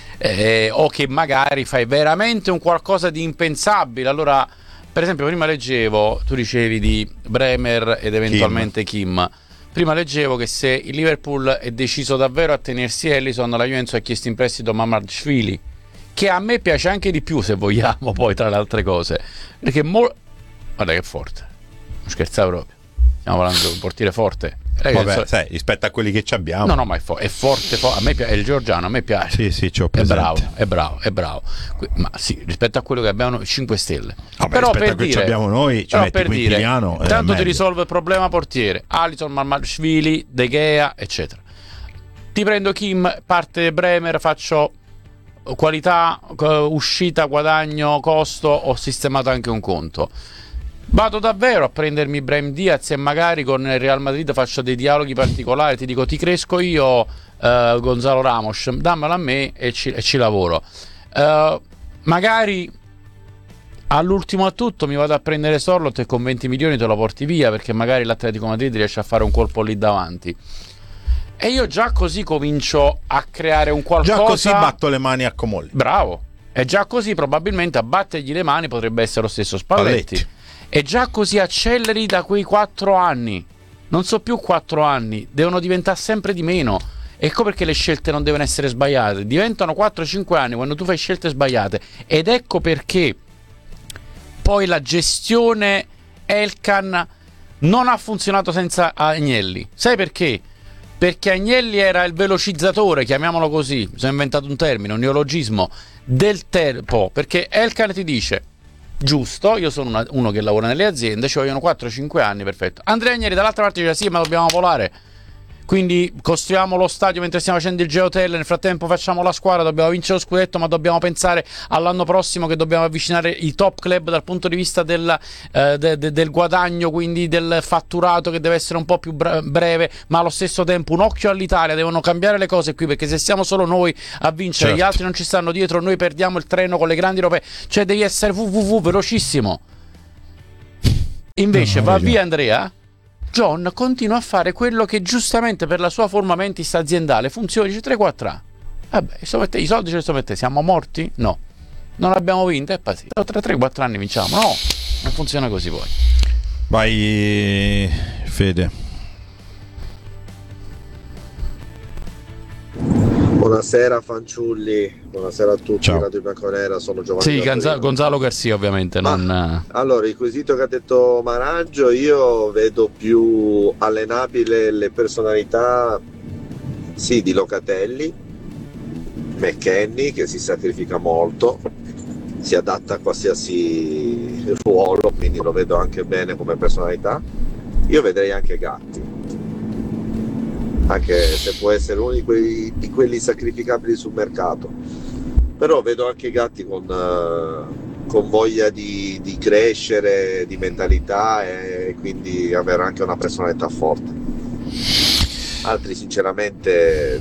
eh, o che magari fai veramente un qualcosa di impensabile. Allora, per esempio, prima leggevo, tu dicevi di Bremer ed eventualmente Kim. Kim. Prima leggevo che se il Liverpool è deciso davvero a tenersi Ellison, la Juventus ha chiesto in prestito Mamardashvili, che a me piace anche di più, se vogliamo, poi tra le altre cose, perché mo... guarda che forte, non scherzavo proprio, stiamo parlando di un portiere forte. Vabbè, so... sai, rispetto a quelli che ci abbiamo. No, no, ma è, fo- è forte, fo- a me piace, è il georgiano, a me piace. Sì, sì, ci ho È presente. bravo, è bravo, è bravo. Ma sì, rispetto a quello che abbiamo, cinque stelle. Vabbè, però rispetto per a quello dire, che abbiamo noi, ci però metti per dire, Quintiliano, eh, intanto ti meglio. risolve il problema portiere, Alisson, Mamardashvili, De Gea, eccetera. Ti prendo Kim, parte Bremer, faccio qualità, uscita, guadagno, costo, ho sistemato anche un conto. Vado davvero a prendermi Brahim Diaz e magari con il Real Madrid faccio dei dialoghi particolari, ti dico ti cresco io, eh, Gonzalo Ramos, dammelo a me e ci, e ci lavoro. Eh, magari all'ultimo a tutto mi vado a prendere Sorlot e con venti milioni te lo porti via, perché magari l'Atletico Madrid riesce a fare un colpo lì davanti. E io già così comincio a creare un qualcosa. Già così batto le mani a Comolli. Bravo. E già così probabilmente a battergli le mani potrebbe essere lo stesso Spalletti. Spalletti. E già così acceleri da quei quattro anni. Non so più quattro anni, devono diventare sempre di meno. Ecco perché le scelte non devono essere sbagliate. Diventano quattro cinque anni quando tu fai scelte sbagliate. Ed ecco perché poi la gestione Elkann non ha funzionato senza Agnelli. Sai perché? Perché Agnelli era il velocizzatore, chiamiamolo così, mi sono inventato un termine, un neologismo, del tempo. Perché Elkann ti dice: giusto, io sono una, uno che lavora nelle aziende, ci vogliono quattro cinque anni, perfetto. Andrea Agnelli dall'altra parte dice: sì, ma dobbiamo volare. Quindi costruiamo lo stadio mentre stiamo facendo il Geotel, nel frattempo facciamo la squadra, dobbiamo vincere lo scudetto, ma dobbiamo pensare all'anno prossimo che dobbiamo avvicinare i top club dal punto di vista del, eh, de, de, del guadagno, quindi del fatturato che deve essere un po' più breve, ma allo stesso tempo un occhio all'Italia, devono cambiare le cose qui, perché se siamo solo noi a vincere, certo, gli altri non ci stanno dietro, noi perdiamo il treno con le grandi europee, cioè devi essere www velocissimo. Invece no, va via Andrea, John continua a fare quello che giustamente per la sua forma mentis aziendale funziona, dice tre quattro A. Vabbè, i soldi ce li sto mettendo, siamo morti? No. Non abbiamo vinto? E poi sì. Tra tre quattro anni vinciamo? No, non funziona così poi. Vai Fede. Buonasera fanciulli, buonasera a tutti. Ciao. Radio Bianconera, sono Giovanni. Sì, Gonzalo, Gonzalo Garcia ovviamente. Ma, non... Allora, il quesito che ha detto Maraggio, io vedo più allenabile le personalità, sì, di Locatelli, McKennie che si sacrifica molto, si adatta a qualsiasi ruolo, quindi lo vedo anche bene come personalità. Io vedrei anche Gatti, anche se può essere uno di quelli, di quelli sacrificabili sul mercato, però vedo anche Gatti con, uh, con voglia di, di crescere, di mentalità, e quindi avere anche una personalità forte. Altri sinceramente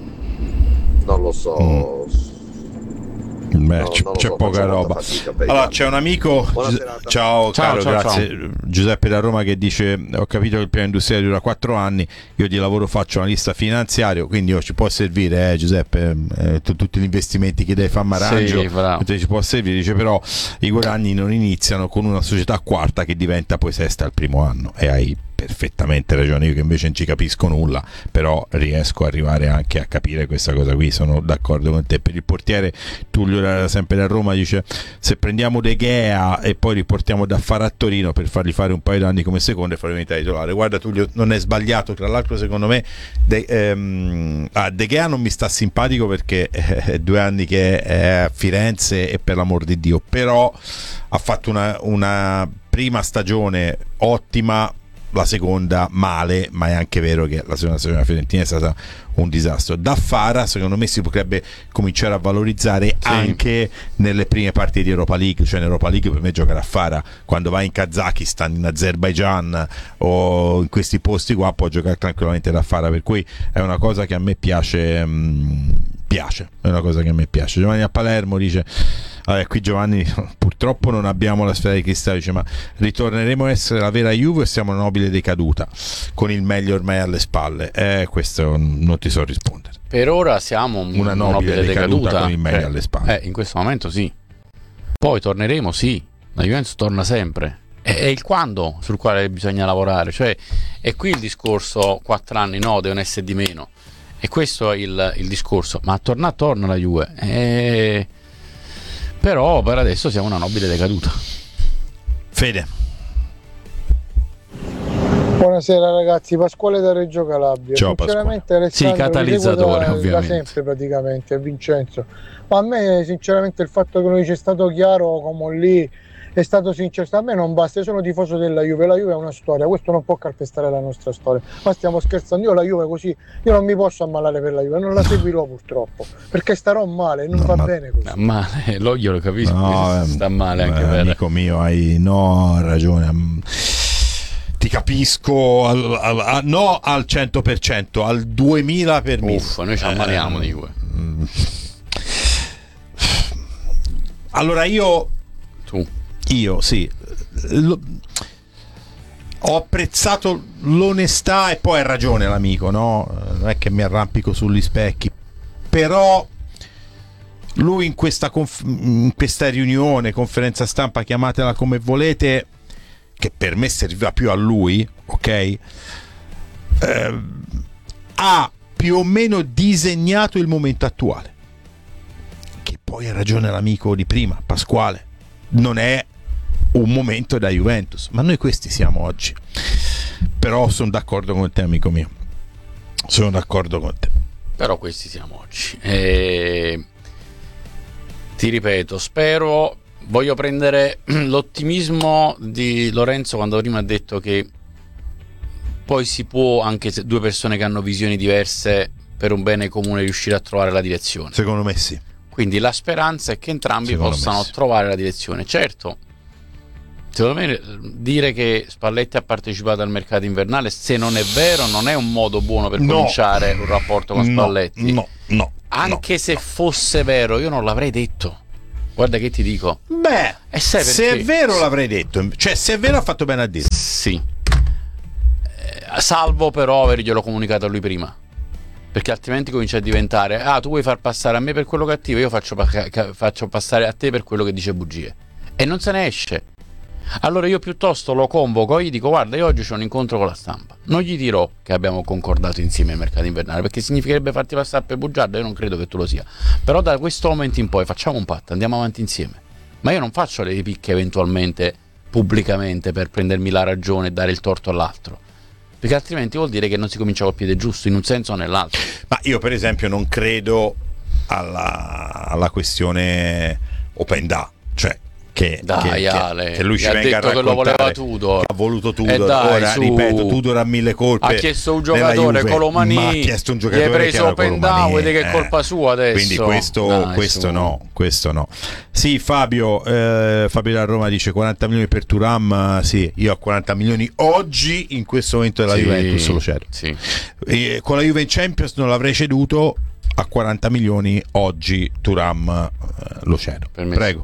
non lo so. Mm. Beh, no, c- c'è so, poca roba. Allora c'è un amico, Gi- ciao, ciao caro, ciao, grazie ciao. Giuseppe da Roma, che dice: ho capito che il piano industriale dura quattro anni, io di lavoro faccio analista finanziario, quindi io ci può servire, eh, Giuseppe, eh, t- tutti gli investimenti che dai fa Maraggio, sì, ci può servire. Dice però i guadagni non iniziano con una società quarta che diventa poi sesta al primo anno, e hai perfettamente ragione, io che invece non ci capisco nulla, però riesco ad arrivare anche a capire questa cosa qui, sono d'accordo con te. Per il portiere Tullio era sempre da Roma, dice: se prendiamo De Gea e poi riportiamo da fare a Torino per fargli fare un paio d'anni come secondo e farlo diventare titolare. Guarda Tullio, non è sbagliato, tra l'altro secondo me De, ehm, ah, De Gea non mi sta simpatico perché è due anni che è a Firenze e per l'amor di Dio, però ha fatto una, una prima stagione ottima, la seconda male, ma è anche vero che la seconda stagione della Fiorentina è stata un disastro. Da Fara secondo me si potrebbe cominciare a valorizzare, sì, anche nelle prime parti di Europa League, cioè in Europa League per me giocare a Fara quando vai in Kazakistan, in Azerbaijan o in questi posti qua può giocare tranquillamente da Fara, per cui è una cosa che a me piace, mh, piace, è una cosa che a me piace. Giovanni a Palermo dice: vabbè, qui Giovanni purtroppo non abbiamo la sfera di cristallo, dice: ma ritorneremo a essere la vera Juve o siamo una nobile decaduta con il meglio ormai alle spalle? Eh, questo non ti so rispondere. Per ora siamo un, una nobile, nobile decaduta, decaduta con il meglio eh, alle spalle. Eh, in questo momento sì. Poi torneremo, sì. La Juventus torna sempre. È, è il quando sul quale bisogna lavorare. Cioè, è qui il discorso: quattro anni no, devono essere di meno. E questo è il, il discorso. Ma torna, torna la Juve. Eh... Però per adesso siamo una nobile decaduta. Fede. Buonasera ragazzi, Pasquale da Reggio Calabria. Ciao, sinceramente Alessandro, sì, catalizzatore da, ovviamente. Da sempre praticamente, Vincenzo. Ma a me sinceramente il fatto che non sia stato chiaro come lì è stato sincero, a me non basta, io sono tifoso della Juve, la Juve è una storia, questo non può calpestare la nostra storia, ma stiamo scherzando, io la Juve così, io non mi posso ammalare per la Juve, non la seguirò purtroppo, perché starò male, non no, va ma, bene così. Male, lo, io lo capisco, no, sta male anche beh, per... amico mio, hai no ragione, ti capisco, al, al, al, no al cento per cento, al duemila per mille. Uff, noi ci ammaliamo eh, di Juve. Allora io... Tu. Io sì, L- ho apprezzato l'onestà, e poi ha ragione l'amico, no? Non è che mi arrampico sugli specchi, però lui in questa, conf- in questa riunione, conferenza stampa, chiamatela come volete, che per me serviva più a lui, ok? Eh, ha più o meno disegnato il momento attuale, che poi ha ragione l'amico di prima, Pasquale, non è un momento da Juventus, ma noi questi siamo oggi. Però sono d'accordo con te, amico mio, sono d'accordo con te, però questi siamo oggi. E... ti ripeto, spero, voglio prendere l'ottimismo di Lorenzo quando prima ha detto che poi si può, anche se due persone che hanno visioni diverse per un bene comune, riuscire a trovare la direzione. Secondo me sì. Quindi la speranza è che entrambi Secondo possano sì. trovare la direzione. Certo, secondo me dire che Spalletti ha partecipato al mercato invernale, se non è vero, non è un modo buono per no. cominciare un rapporto con Spalletti. No, no, no Anche no, se no. fosse vero, io non l'avrei detto. Guarda che ti dico. Beh, e sai se è vero l'avrei detto. Cioè, se è vero ha fatto bene a dire. Sì. Eh, salvo però averglielo comunicato a lui prima. Perché altrimenti comincia a diventare: ah, tu vuoi far passare a me per quello cattivo, io faccio, faccio passare a te per quello che dice bugie. E non se ne esce. Allora io piuttosto lo convoco e gli dico: guarda, io oggi c'ho un incontro con la stampa, non gli dirò che abbiamo concordato insieme il mercato invernale, perché significherebbe farti passare per bugiardo. Io non credo che tu lo sia, però da questo momento in poi facciamo un patto, andiamo avanti insieme. Ma io non faccio le picche eventualmente pubblicamente per prendermi la ragione e dare il torto all'altro, perché altrimenti vuol dire che non si comincia col piede giusto in un senso o nell'altro. Ma io per esempio non credo alla, alla questione open da, cioè che, dai, che, Ale, che lui ci venga a detto che lo voleva Tudor, che ha voluto Tudor. Dai, ora su. ripeto, Tudor ha mille colpe, ha chiesto un giocatore Colomani, ma ha chiesto un giocatore gli hai preso open down, vedi che è eh. colpa sua adesso, quindi questo, dai, questo no questo no sì. Fabio eh, Fabio da Roma dice quaranta milioni per Thuram. Sì, io a quaranta milioni oggi in questo momento della sì, Juventus lo cedo, sì. E con la Juve in Champions non l'avrei ceduto. A quaranta milioni oggi Thuram eh, lo cedo. Prego.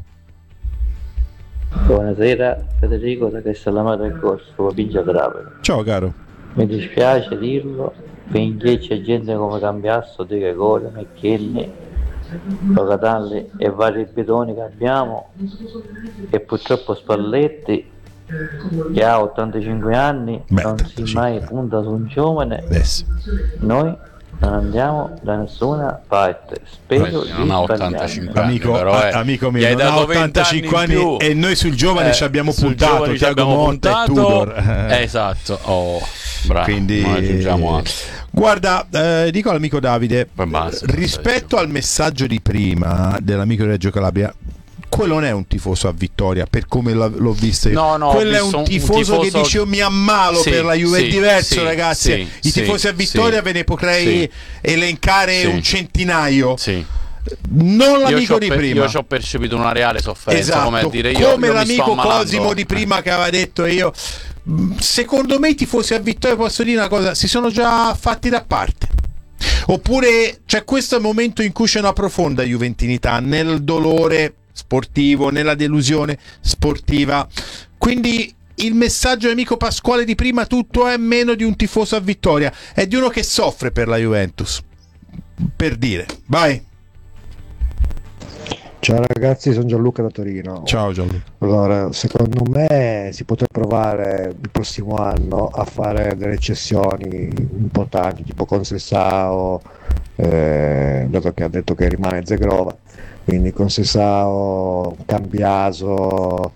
Buonasera Federico da Castellammare del Corso, Pingia Trapani. Ciao caro. Mi dispiace dirlo, finché c'è gente come Cambiasso, De Gregori, Mecchielli, Locatalli e vari bidoni che abbiamo, e purtroppo Spalletti che ha ottantacinque anni Beh, non ottantacinque. Si mai punta su un giovane. Adesso. Noi non andiamo da nessuna parte, spero Beh, non ha ottantacinque anni, amico, però a, amico mio, non ha ottantacinque anni, anni e noi sul giovane eh, ci abbiamo puntato, Thiago Motta e Tudor. Eh, esatto, oh, bravo. Quindi non aggiungiamo altro. Guarda, eh, dico all'amico Davide, basta, rispetto al messaggio di prima dell'amico Reggio Calabria, quello non è un tifoso a vittoria per come l'ho visto io. No, no, quello è un tifoso, un tifoso che dice io mi ammalo sì, per la Juve. Sì, è diverso, sì, ragazzi. Sì, I tifosi sì, a vittoria sì, ve ne potrei sì, elencare sì, un centinaio. Sì. Non l'amico di per, prima. Io ci ho percepito una reale sofferenza, esatto, come a dire io. Come io l'amico Cosimo di prima che aveva detto io. Secondo me i tifosi a vittoria, posso dire una cosa, si sono già fatti da parte. Oppure c'è questo momento in cui c'è una profonda juventinità nel dolore sportivo, nella delusione sportiva. Quindi il messaggio dell'amico Pasquale di prima, tutto è meno di un tifoso a vittoria, è di uno che soffre per la Juventus, per dire. Vai. Ciao ragazzi, sono Gianluca da Torino. Ciao Gianluca. Allora, secondo me si potrà provare il prossimo anno a fare delle cessioni importanti, tipo con Sessao, eh, dato che ha detto che rimane Zegrova, quindi con Sessao, Cambiaso,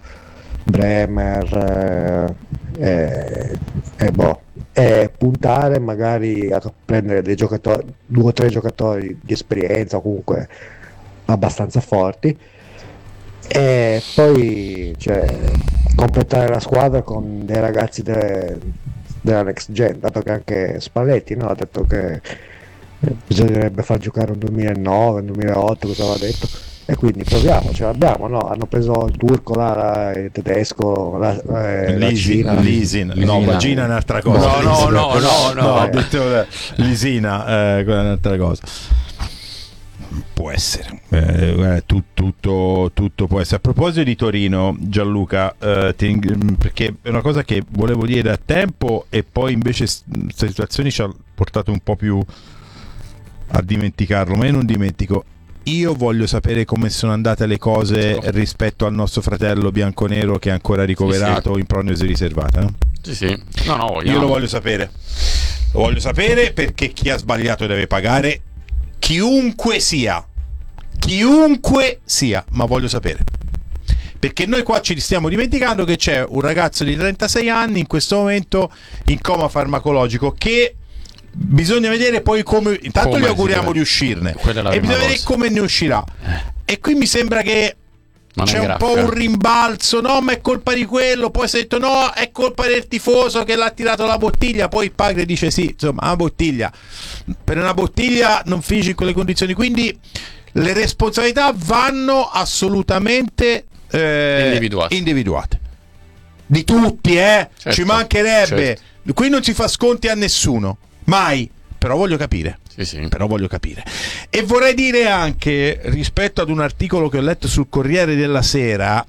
Bremer e, e, e boh, e puntare magari a prendere dei giocatori, due o tre giocatori di esperienza o comunque abbastanza forti, e poi cioè, completare la squadra con dei ragazzi de, della next gen, dato che anche Spalletti, no, ha detto che bisognerebbe far giocare un duemilanove, un duemilaotto, cosa aveva detto, e quindi proviamo, ce l'abbiamo, no? Hanno preso il turco là, il tedesco, la, eh, la Cina, Lisin, no, Vagina è un'altra cosa. No, no, no, no, no, ho detto Lisina, eh, quella è un'altra cosa. Può essere, eh, tu, tutto, tutto può essere. A proposito di Torino, Gianluca, eh, ti, perché è una cosa che volevo dire da tempo e poi invece queste situazioni ci ha portato un po' più a dimenticarlo, ma io non dimentico. Io voglio sapere come sono andate le cose rispetto al nostro fratello bianconero che è ancora ricoverato, sì, sì, in prognosi riservata, no? Sì, sì. No, no, vogliamo. Io lo voglio sapere. Lo voglio sapere perché chi ha sbagliato deve pagare. Chiunque sia, chiunque sia, ma voglio sapere, perché noi qua ci stiamo dimenticando che c'è un ragazzo di trentasei anni in questo momento in coma farmacologico che bisogna vedere poi come, intanto come gli auguriamo di uscirne e bisogna vedere come ne uscirà, eh. E qui mi sembra che c'è un po' un rimbalzo, no, ma è colpa di quello, poi si è detto no, è colpa del tifoso che l'ha tirato la bottiglia, poi il padre dice sì, insomma, una bottiglia, per una bottiglia non finisce in quelle condizioni, quindi le responsabilità vanno assolutamente eh, individuate. individuate di tutti, eh certo, ci mancherebbe, certo. Qui non si fa sconti a nessuno, mai, però voglio capire. Sì, sì. Però voglio capire. E vorrei dire anche, rispetto ad un articolo che ho letto sul Corriere della Sera,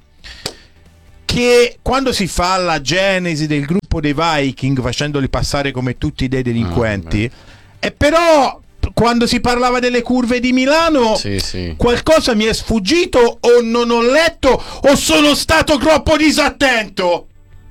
che quando si fa la genesi del gruppo dei Viking, facendoli passare come tutti dei delinquenti, oh, e però quando si parlava delle curve di Milano, sì, sì. qualcosa mi è sfuggito o non ho letto o sono stato troppo disattento,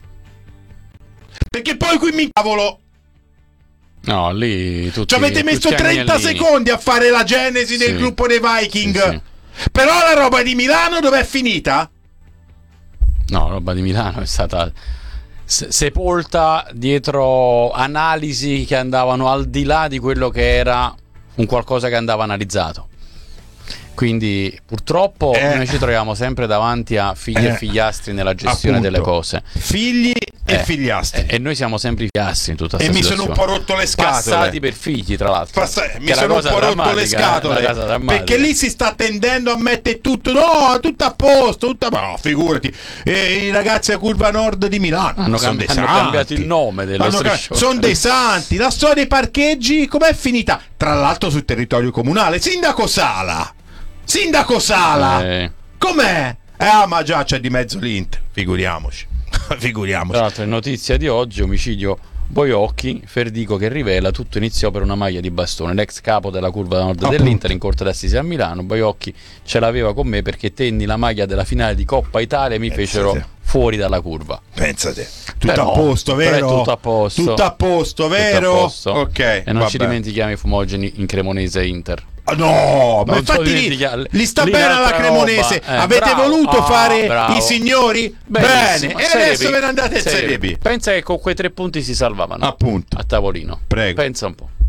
perché poi qui mi cavolo. No, lì tutti, ci avete messo trenta agnellini. Secondi a fare la genesi del sì. gruppo dei Viking, sì, sì. Però la roba di Milano dov'è finita? No, la roba di Milano è stata se- sepolta dietro analisi che andavano al di là di quello che era un qualcosa che andava analizzato. Quindi purtroppo eh. noi ci troviamo sempre davanti a figli eh. e figliastri nella gestione Appunto. delle cose. Figli e eh. figliastri. E, e noi siamo sempre i figliastri in tutta e questa mi situazione. sono un po' rotto le scatole. Passati per figli, tra l'altro. Passa- mi sono un po' rotto le scatole eh, perché lì si sta tendendo a mettere tutto, no, tutto a posto, tutto a... no, figurati, e i ragazzi a Curva Nord di Milano hanno, sono cambi- dei hanno santi. cambiato il nome dello striscione. Sono dei santi. La storia dei parcheggi com'è finita? Tra l'altro sul territorio comunale. Sindaco Sala Sindaco Sala eh. com'è? Eh ma già c'è di mezzo l'Inter, figuriamoci. Figuriamoci. Tra l'altro, in notizia di oggi, omicidio Boiocchi, Ferdico che rivela tutto iniziò per una maglia di bastone. L'ex capo della Curva Nord Appunto. dell'Inter in corte d'assise a Milano. Boiocchi ce l'aveva con me perché tenni la maglia della finale di Coppa Italia e mi Pensate. fecero fuori dalla curva. Pensate, tutto Però, a posto, vero? però è tutto a posto. Tutto a posto, vero? Tutto a posto. Ok. E non vabbè. ci dimentichiamo i fumogeni in Cremonese Inter. No, ma Non infatti so lì, lì sta lì bene alla un'altra Cremonese. roba. Eh, Avete bravo. voluto Ah, fare bravo. i signori? Benissimo. Bene, e Serie adesso B. ve ne andate in Serie Serie B. B. Pensa che con quei tre punti si salvavano. Appunto. A tavolino. Prego. Pensa un po'.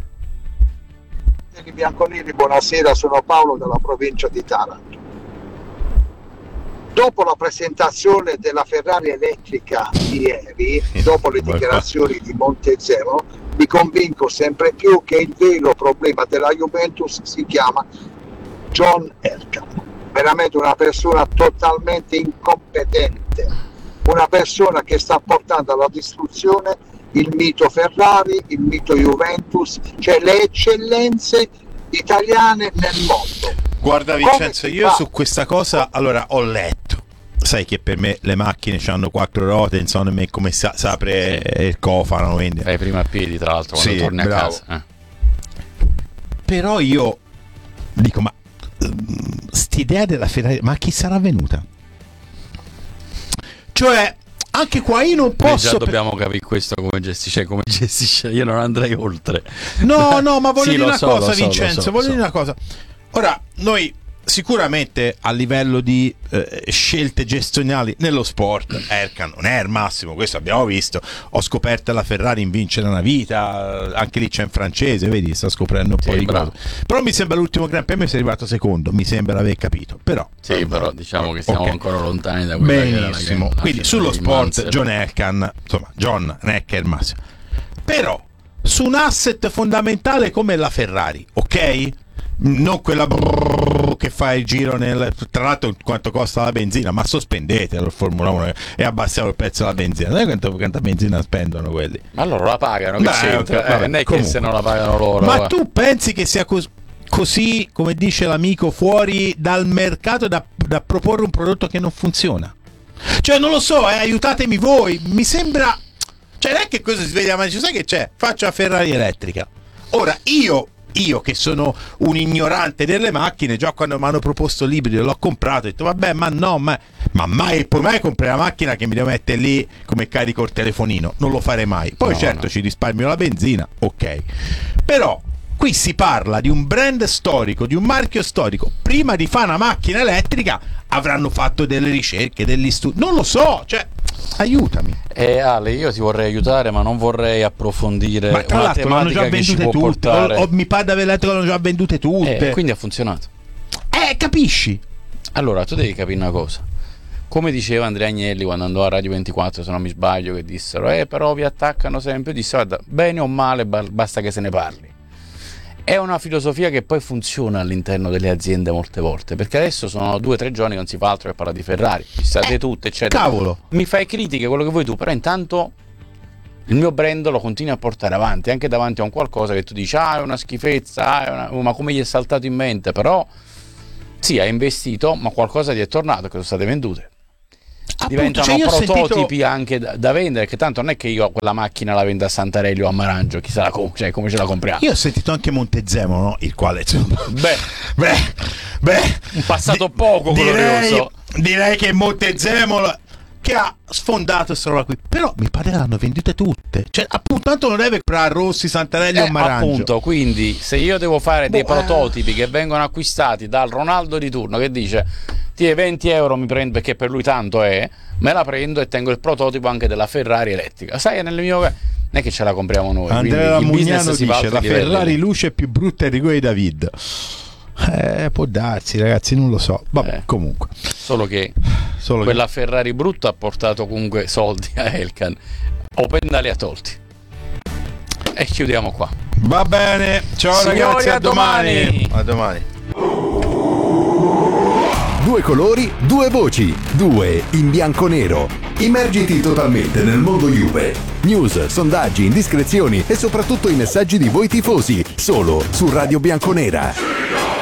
Bianconeri, buonasera, sono Paolo dalla provincia di Taranto. Dopo la presentazione della Ferrari elettrica di ieri, dopo le dichiarazioni di Montezemolo, mi convinco sempre più che il vero problema della Juventus si chiama John Elkann. Veramente una persona totalmente incompetente, una persona che sta portando alla distruzione il mito Ferrari, il mito Juventus, cioè le eccellenze italiane nel mondo. Guarda Vincenzo, io su questa cosa allora ho letto. Sai che per me le macchine hanno quattro ruote, insomma, me come si apre sì. il cofano, quindi fai prima a piedi, tra l'altro, quando sì, torni bravo. a casa. Eh. Però io dico, ma st'idea della Ferrari, ma a chi sarà venuta? Cioè, anche qua io non posso. Noi già dobbiamo per... capire questo come gestisce, come gestisce. Io non andrei oltre. No, no, ma voglio sì, dire una so, cosa, so, Vincenzo. so, voglio so. dire una cosa. Ora, noi sicuramente a livello di eh, scelte gestionali nello sport, Elkann non è il massimo, questo abbiamo visto. Ho scoperto la Ferrari in vincere una vita, anche lì c'è in francese, vedi, sta scoprendo un sì, po' di bravo. cose. Però mi sembra l'ultimo Gran Premio si è arrivato secondo, mi sembra aver capito. Però sì, eh, però diciamo che siamo okay. ancora lontani da quella che era la benissimo. gara, Quindi la sullo sport Mansell. John Elkann, insomma, John Necker massimo. Però su un asset fondamentale come la Ferrari, ok? Non quella brrr che fa il giro nel, tra l'altro quanto costa la benzina, ma sospendete il Formula uno e abbassiamo il prezzo della benzina. Sai quanto, quanta benzina spendono quelli? Ma loro la pagano, che Beh, c'entra? okay, eh, non è che comunque. se non la pagano loro. Ma va. tu pensi che sia cos- così, come dice l'amico, fuori dal mercato da, da proporre un prodotto che non funziona? Cioè non lo so, eh, aiutatemi voi, mi sembra, cioè non è che cosa si sveglia ma dice, sai che c'è? Faccio la Ferrari elettrica. Ora io Io che sono un ignorante delle macchine, già quando mi hanno proposto l'ibrido l'ho comprato, ho detto vabbè, ma no, ma, ma mai poi mai comprare la macchina che mi devo mettere lì come carico il telefonino, non lo farei mai. Poi no, certo no. ci risparmio la benzina, ok, però qui si parla di un brand storico, di un marchio storico. Prima di fare una macchina elettrica avranno fatto delle ricerche, degli studi, non lo so, cioè aiutami. Eh, Ale, io ti vorrei aiutare, ma non vorrei approfondire. Ma tra una l'altro l'hanno già tematica che ci vendute può tutte, portare. o, o mi pare di aver letto che l'hanno già vendute tutte. Eh, quindi ha funzionato. Eh, capisci? Allora, tu devi capire una cosa. come diceva Andrea Agnelli quando andò a Radio ventiquattro, se non mi sbaglio, che dissero eh però vi attaccano sempre, disse guarda, bene o male basta che se ne parli. È una filosofia che poi funziona all'interno delle aziende molte volte, perché adesso sono due o tre giorni che non si fa altro che parlare di Ferrari, fissate eh, tutte eccetera. Cavolo, mi fai critiche, quello che vuoi tu, però intanto il mio brand lo continui a portare avanti anche davanti a un qualcosa che tu dici ah è una schifezza, ah, è una... ma come gli è saltato in mente, però sì, hai investito, ma qualcosa ti è tornato, che sono state vendute. Appunto, diventano cioè prototipi sentito... anche da, da vendere, che tanto non è che io quella macchina la vendo a Santarelli o a Marangio, chissà la com- cioè, come ce la compriamo. Io ho sentito anche Montezemolo, no? Il quale insomma, beh, beh, beh, un passato di, poco direi, glorioso. Direi che Montezemolo che ha sfondato questa roba qui, però mi pare l'hanno vendute tutte, cioè appunto tanto non deve comprare Rossi, Santarelli eh, o Marangio, appunto, quindi se io devo fare dei Boh, prototipi eh. che vengono acquistati dal Ronaldo di turno che dice ti venti euro mi prendo perché per lui tanto è, me la prendo e tengo il prototipo anche della Ferrari elettrica, sai, nel mio non è che ce la compriamo noi. Andrea Mugnano dice la Ferrari luce è più brutta e rigore di David. Eh, può darsi, ragazzi, non lo so. Vabbè, eh, comunque. Solo che Solo quella che... Ferrari brutta ha portato comunque soldi a Elkann. Openda li ha tolti. E chiudiamo qua. Va bene. Ciao Signori, ragazzi, a, a domani. domani. A domani. Due colori, due voci, due in bianco-nero. Immergiti totalmente nel mondo Juve. News, sondaggi, indiscrezioni e soprattutto i messaggi di voi tifosi. Solo su Radio Bianconera.